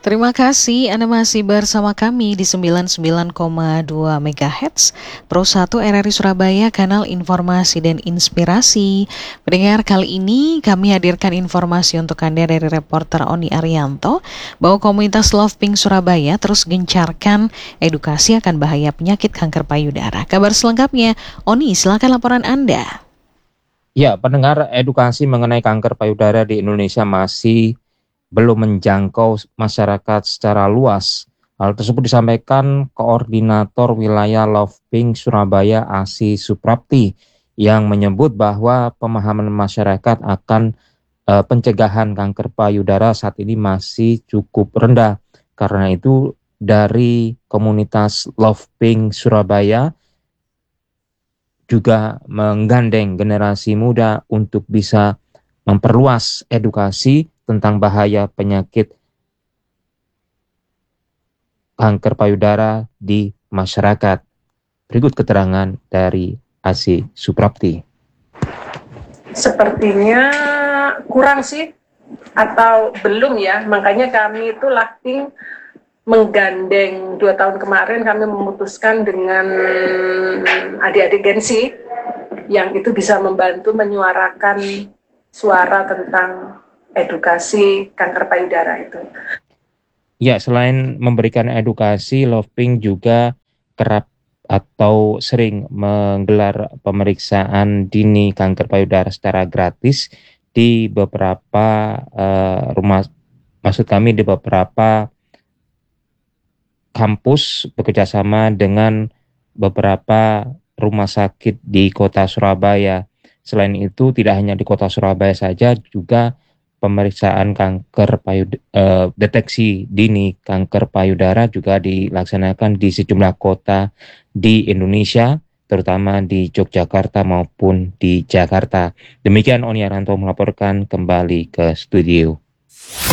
Terima kasih Anda masih bersama kami di 99,2 MHz Pro 1 RRI Surabaya, kanal informasi dan inspirasi. Pendengar, kali ini kami hadirkan informasi untuk Anda dari reporter Oni Arianto bahwa komunitas Love Pink Surabaya terus gencarkan edukasi akan bahaya penyakit kanker payudara. Kabar selengkapnya, Oni, silakan laporan Anda. Ya, pendengar, edukasi mengenai kanker payudara di Indonesia masih belum menjangkau masyarakat secara luas. Hal tersebut disampaikan Koordinator Wilayah Love Pink Surabaya Asi Suprapti yang menyebut bahwa pemahaman masyarakat akan pencegahan kanker payudara saat ini masih cukup rendah. Karena itu dari komunitas Love Pink Surabaya juga menggandeng generasi muda untuk bisa memperluas edukasi tentang bahaya penyakit kanker payudara di masyarakat. Berikut keterangan dari Asi Suprapti. Sepertinya kurang sih, atau belum ya, makanya kami itu Lakting menggandeng 2 tahun kemarin kami memutuskan dengan adik-adik Gensi yang itu bisa membantu menyuarakan suara tentang edukasi kanker payudara itu. Ya, selain memberikan edukasi, Love Pink juga kerap atau sering menggelar pemeriksaan dini kanker payudara secara gratis di beberapa di beberapa kampus bekerjasama dengan beberapa rumah sakit di kota Surabaya. Selain itu, tidak hanya di kota Surabaya saja, juga pemeriksaan deteksi dini kanker payudara juga dilaksanakan di sejumlah kota di Indonesia, terutama di Yogyakarta maupun di Jakarta. Demikian Oni Aranto melaporkan kembali ke studio.